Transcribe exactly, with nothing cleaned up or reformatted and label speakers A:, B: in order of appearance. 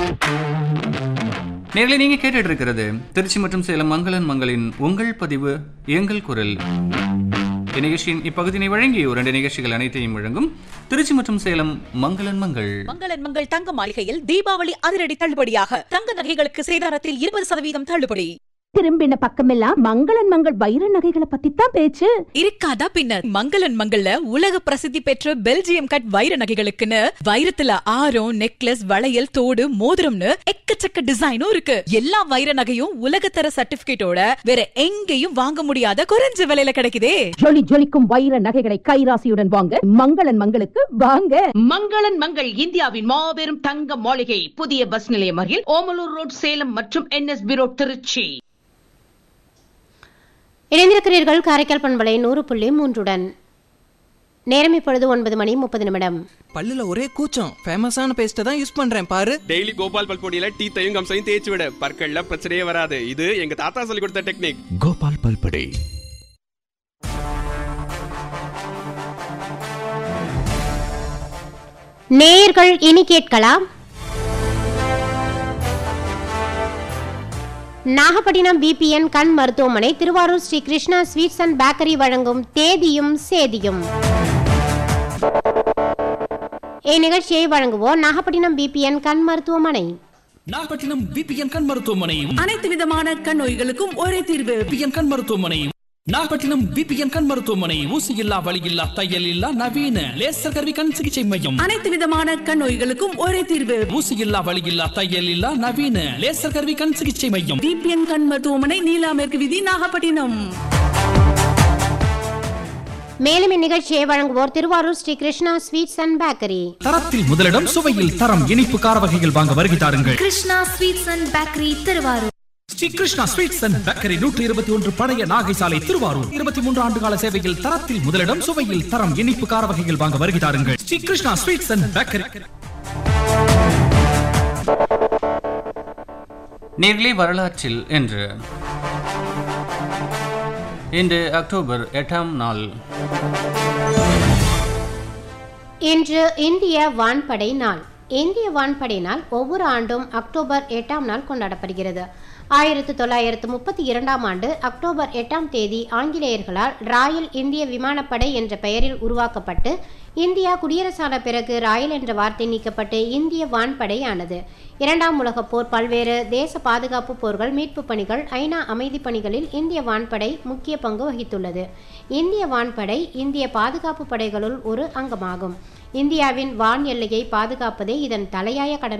A: நேர்களை நீங்க கேட்டுட்டு இருக்கிறது திருச்சி மற்றும் சேலம் மங்களன் மங்களின் உங்கள் பதிவு எங்கள் குரல். இந்நிகழ்ச்சியின் இப்பகுதியை வழங்கி இரண்டு நிகழ்ச்சிகள் அனைத்தையும் வழங்கும் திருச்சி மற்றும் சேலம் மங்களன் மங்கள்.
B: மங்களன் மங்கள் தங்க மாளிகையில் தீபாவளி அதிரடி தள்ளுபடியாக தங்க நகைகளுக்கு சேதாரத்தில் இருபது சதவீதம் தள்ளுபடி.
C: திரும்பின பக்கமெல்லாம் மங்களன் மங்கள் வைர நகைகளை பத்தி தான் பேச்சு.
B: இருக்காதா பின்னர், மங்களன் மங்கள்ல உலக பிரசித்தி பெற்ற பெல்ஜியம் கட் வைர நகைகளுக்குன்னு வைரத்துல ஆரம், நெக்லஸ், வளையல், தோடு, மோதிரம்னு எக்கச்சக்க டிசைனும் இருக்கு. எல்லா வைர நகையும் உலகத்தர சர்டிபிகேட்டோட வேற எங்கேயும் வாங்க முடியாத குறைஞ்ச விலையில கிடைக்குதே.
C: ஜொலி ஜொலிக்கும் வைர நகைகளை கைராசியுடன் வாங்க மங்களன் மங்களுக்கு வாங்க.
D: மங்களன் மங்கள் இந்தியாவின் மாபெரும் தங்க மாளிகை, புதிய பஸ் நிலையம் அருகில் ஓமலூர் ரோட், சேலம் மற்றும் என்எஸ்பி ரோட், திருச்சி.
E: இணைந்திருக்கிறீர்கள் காரைக்கால் பண்பலை நூறு புள்ளி மூன்றுடன். நேரம் இப்பொழுது ஒன்பது மணி முப்பது நிமிடம்.
F: பல்லுல ஒரே கூச்சம், ஃபேமஸான பேஸ்ட்டை தான் யூஸ் பண்றேன் பாரு.
G: டெய்லி கோபால் பல் பொடியில டீத்தையும் கம்சையும் தேய்ச்சி விட, பற்கள்ல பிரச்சனையே வராது. இது எங்க தாத்தா சொல்லி கொடுத்த டெக்னிக்.
H: கோபால் பல் பொடி.
E: நேயர்கள் இனி கேட்கலாம். நாகப்பட்டினம் பிபிஎன் கண் மருத்துவமனை, Thiruvarur Sri Krishna sweets and bakery வழங்கும் தேதியும் சேதியும். இந்நிகழ்ச்சியை வழங்குவோர் நாகப்பட்டினம் பிபிஎன் கண் மருத்துவமனை.
I: நாகப்பட்டினம் பிபிஎன் கண் மருத்துவமனை
B: அனைத்து விதமான கண் நோய்களுக்கும் ஒரே தீர்வு.
I: பிபிஎன் கண் மருத்துவமனை நாகப்பட்டினம் பிபிஎன் கண் மருத்துவமனை. ஊசி இல்லா, வலி இல்லா, தையல் இல்லா, நவீன லேசர் கருவி கண் சிகிச்சை மையம்.
B: அனைத்து விதமான கண் நோய்களுக்கும் ஒரே தீர்வு.
I: ஊசி இல்லா, வலி இல்லா, தையல் இல்லா, நவீன லேசர் கருவி கண் சிகிச்சை மையம்.
B: பிபிஎன் கண் மருத்துவமனை, நீலா மேற்கு வீதி, நாகப்பட்டினம்.
E: மேலும் இந்நிகழ்ச்சியை வழங்குவோர் Thiruvarur Sri Krishna sweets and bakery.
I: தரத்தில் முதலிடம், சுவையில் தரம். இனிப்பு கார வகைகள் வாங்க வருகை தாருங்கள்.
J: Krishna sweets and bakery, Thiruvarur.
I: Sri Krishna sweets and bakery, நூற்றி இருபத்தி ஒன்று பழைய நாகை சாலை, திருவாரூர். இருபத்தி மூன்று ஆண்டு கால சேவையில் தரத்தில் முதலிடம், சுவையில் தரம். இனிப்பு கார வகைகள் வாங்க வருகை தாருங்கள். Sri Krishna sweets and bakery.
A: நேர்களை வரலாற்றில் என்று இன்று அக்டோபர் எட்டாம் நாள்.
E: இன்று இந்திய வான்படை நாள். இந்திய வான்படை நாள் ஒவ்வொரு ஆண்டும் அக்டோபர் எட்டாம் நாள் கொண்டாடப்படுகிறது. ஆயிரத்தி தொள்ளாயிரத்து முப்பத்தி இரண்டாம் ஆண்டு அக்டோபர் எட்டாம் தேதி ஆங்கிலேயர்களால் ராயல் இந்திய விமானப்படை என்ற பெயரில் உருவாக்கப்பட்டு இந்தியா குடியரசான பிறகு ராயல் என்ற வார்த்தை நீக்கப்பட்டு இந்திய வான்படை ஆனது. இரண்டாம் உலகப் போர், பல்வேறு தேச பாதுகாப்பு போர்கள், மீட்பு பணிகள், ஐநா அமைதி பணிகளில் இந்திய வான்படை முக்கிய பங்கு வகித்துள்ளது. இந்திய வான்படை இந்திய பாதுகாப்பு படைகளுள் ஒரு அங்கமாகும். இந்தியாவின் வான் எல்லையை பாதுகாப்பதே இதன் தலையாய கடமை